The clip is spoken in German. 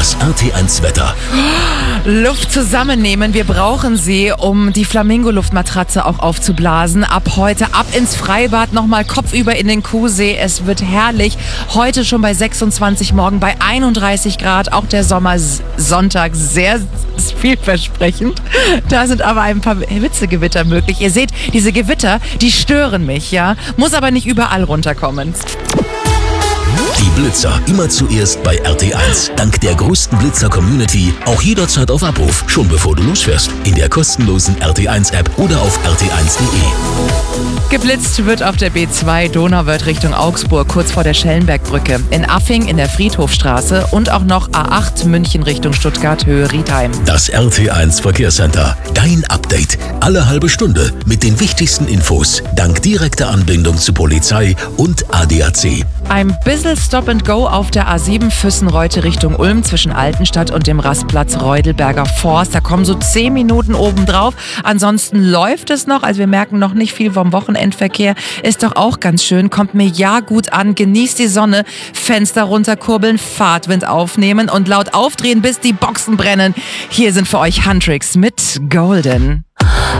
das RT1 Wetter. Luft zusammennehmen, wir brauchen sie, um die Flamingo-Luftmatratze auch aufzublasen. Ab heute ab ins Freibad, nochmal kopfüber in den Kuhsee. Es wird herrlich. Heute schon bei 26, morgen bei 31 Grad. Auch der Sommersonntag sehr vielversprechend. Da sind aber ein paar Hitzegewitter möglich. Ihr seht, diese Gewitter, die stören mich, ja. Muss aber nicht überall runterkommen. Die Blitzer immer zuerst bei RT1. Dank der größten Blitzer-Community auch jederzeit auf Abruf, schon bevor du losfährst. In der kostenlosen RT1-App oder auf rt1.de. Geblitzt wird auf der B2 Donauwörth Richtung Augsburg, kurz vor der Schellenbergbrücke. In Affing in der Friedhofstraße und auch noch A8 München Richtung Stuttgart, Höhe Riedheim. Das RT1 Verkehrscenter. Dein Update. Alle halbe Stunde mit den wichtigsten Infos. Dank direkter Anbindung zu Polizei und ADAC. Ein bisschen Stop and Go auf der A7 Füssen-Reute Richtung Ulm zwischen Altenstadt und dem Rastplatz Reudelberger Forst. Da kommen so 10 Minuten obendrauf. Ansonsten läuft es noch. Also wir merken noch nicht viel vom Wochenendverkehr. Ist doch auch ganz schön. Kommt mir ja gut an. Genießt die Sonne. Fenster runterkurbeln, Fahrtwind aufnehmen und laut aufdrehen, bis die Boxen brennen. Hier sind für euch Huntrix mit Golden.